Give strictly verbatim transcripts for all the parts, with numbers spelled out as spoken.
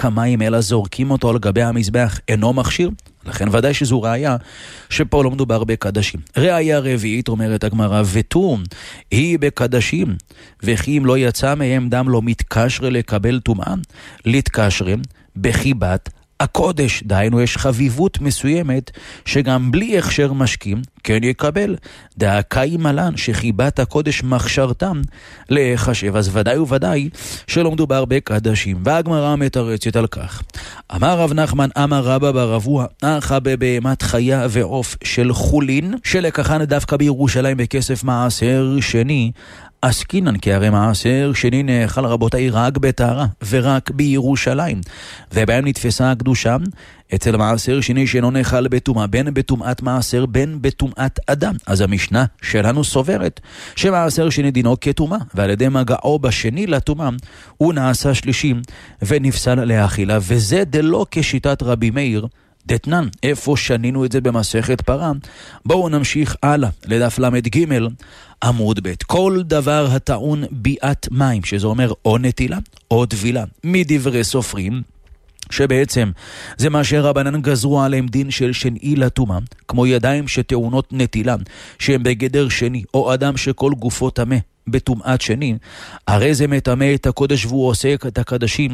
כמים אלא זורקים אותו על גבי המזבח אינו מכשיר? לכן ודאי שזו ראיה שפה לא מדובר בקדשים. ראיה רביעית אומרת הגמרא, ותום היא בקדשים, וכי אם לא יצא מהם דם לא מתקשר לקבל טומאה, להתקשר בחיבת הקודש, דהיינו יש חביבות מסוימת שגם בלי הכשר משקים כן יקבל. דאקאי מלן שחיבת הקודש מחשרתם להיחשב, אז ודאי וודאי שלא מדובר בקדשים. והגמרא מתרצת על כך, אמר רב נחמן אמר רבא בר אבוה, אחא בבהמת חיה ועוף של חולין שלקחן דווקא בירושלים בכסף מעשר שני, עסקינן, כי הרי מעשר שני נאכל רבותיי רק בטהרה ורק בירושלים, ובהם נתפסה הקדושה אצל מעשר שני שאינו נאכל בטומאה, בין בטומאת מעשר בין בטומאת אדם. אז המשנה שלנו סוברת שמעשר שני דינו כטומאה, ועל ידי מגעו בשני לטומאה הוא נעשה שלישי ונפסל לאכילה, וזה דלא כשיטת רבי מאיר דתנן. איפה שנינו את זה במסכת פרה? בואו נמשיך הלאה לדף למד ג' עמוד ב'. כל דבר הטעון ביאת מים, שזה אומר או נטילה או טבילה, מדברי סופרים, שבעצם זה מה שרבנן גזרו עליהם דין של שני לטומאה, כמו ידיים שטעונות נטילה שהם בגדר שני, או אדם שכל גופו טמא בטומאת שני, הרי זה מטמא את הקודש והוא עושה את הקדשים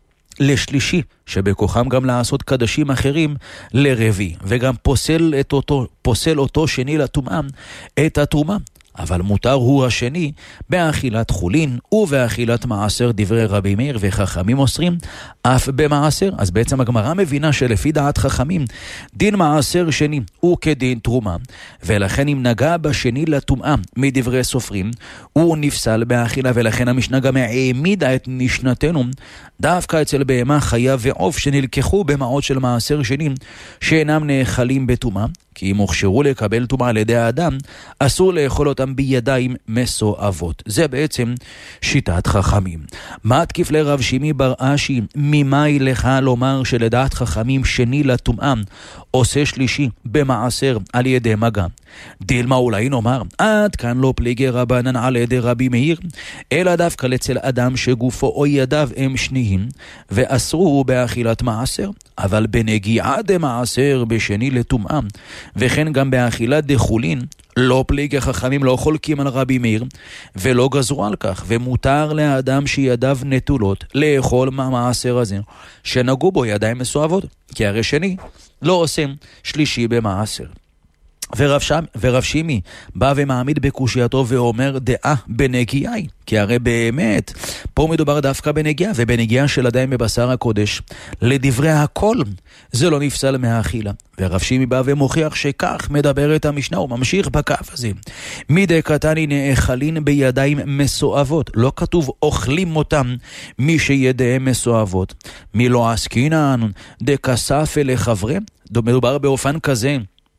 לשלישי, שבכוחם גם לעשות קדשים אחרים לרבי, וגם פוסל את אותו, פוסל אותו שני לטומאה את התרומה. אבל מותר הוא השני באכילת חולין ובאכילת מעשר, דברי רבי מאיר, וחכמים אוסרים אף במעשר. אז בעצם הגמרא מבינה שלפי דעת חכמים דין מעשר שני הוא כדין תרומה, ולכן אם נגע בשני לטומאה מדברי סופרים הוא נפסל באכילה, ולכן המשנה גם העמידה את משנתנו דווקא אצל בהמה חיה ועוף שנלקחו במעות של מעשר שני שאינם נאכלים בטומאה, כי אם הוכשרו לקבל טומאה על ידי האדם, אסור לאכול אותם בידיים מסואבות. זה בעצם שיטת חכמים. מה תקיף לרב שימי בר אשי, ממאי לך לומר שלדעת חכמים שני לטומאה עושה שלישי במעשר על ידי מגע? דילמה אולי נאמר, עד כאן לא פליגי רבנן על ידי רבי מאיר, אלא דווקא אצל אדם שגופו או ידיו הם שניים, ואסרו באכילת מעשר, אבל בנגיעה דמעשר בשני לטומאה, וכן גם באכילת דחולין, לא פליגי חכמים לא חולקים על רבי מאיר, ולא גזרו על כך, ומותר לאדם שידיו נטולות לאכול מהמעשר הזה, שנגעו בו ידיים מסואבות, כי הרי שני לא עושים שלישי במעשר. ורב, שם, ורב שימי בא ומעמיד בקושייתו ואומר דעה בנגיעה, כי הרי באמת פה מדובר דווקא בנגיעה, ובנגיעה של ידיים בבשר הקודש לדברי הכל זה לא נפסל מהאכילה. ורב שימי בא ומוכיח שכך מדברת המשנה, הוא ממשיך בקו הזה, מדי קטני נאכלין בידיים מסואבות, לא כתוב אוכלים אותם מי שידיהם מסואבות, מי לא עסקינן דקסף אלה חברי, מדובר באופן כזה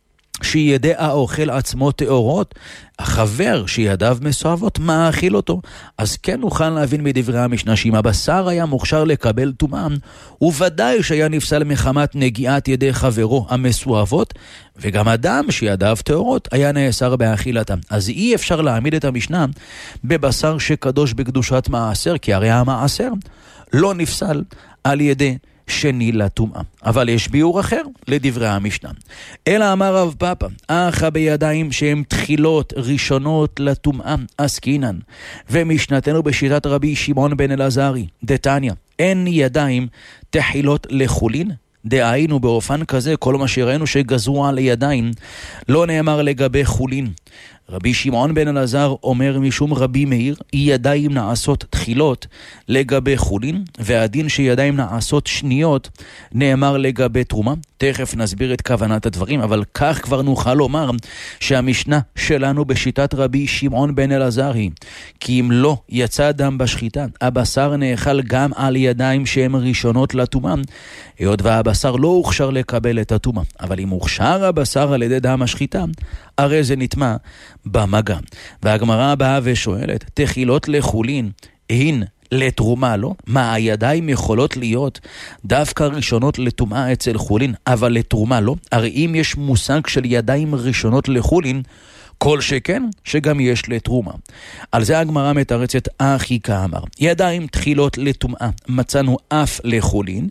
שידי האוכל עצמו תאורות, החבר שידיו מסואבות מאכיל אותו. אז כן נוכל להבין מדברי המשנה שאם הבשר היה מוכשר לקבל טומאה, וודאי שהיה נפסל מחמת נגיעת ידי חברו המסואבות, וגם אדם שידיו תאורות היה נאסר באכילתם. אז אי אפשר להעמיד את המשנה בבשר שקדוש בקדושת מעשר, כי הרי המעשר לא נפסל על ידי שני לטומאה. אבל יש ביאור אחר לדברי המשנה. אלא אמר רב פאפא, אחא בידיים שהם תחילות ראשונות לטומאה עסקינן, ומשנתנו בשיטת רבי שמעון בן אלעזרי דתניא, אין ידיים תחילות לחולין, דהיינו באופן כזה כל מה שראינו שגזרו על ידיים לא נאמר לגבי חולין. רבי שמעון בן אלעזר אומר משום רבי מאיר, ידיים נעשות תחילות לגבי חולין, והדין שידיים נעשות שניות נאמר לגבי תרומה. תכף נסביר את כוונת הדברים, אבל כך כבר נוכל לומר שהמשנה שלנו בשיטת רבי שמעון בן אלעזר היא, כי אם לא יצא דם בשחיטה, הבשר נאכל גם על ידיים שהן ראשונות לטומאה, היות והבשר לא הוכשר לקבל את הטומאה. אבל אם הוכשר הבשר על ידי דם השחיטה, הרי זה נטמע במגע. והגמרא הבאה ושואלת, תחילות לחולין הין לתרומה, לא? מה, הידיים יכולות להיות דווקא ראשונות לטומאה אצל חולין, אבל לתרומה לא? הרי אם יש מושג של ידיים ראשונות לחולין, כל שכן שגם יש לתרומה. על זה הגמרא מתרצת אחי כאמר, ידיים תחילות לטומאה מצאנו אף לחולין,